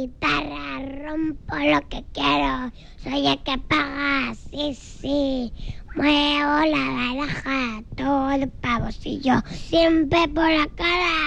guitarra, rompo lo que quiero, soy el que paga, sí, muevo la baraja, todo pavos y yo, siempre por la cara.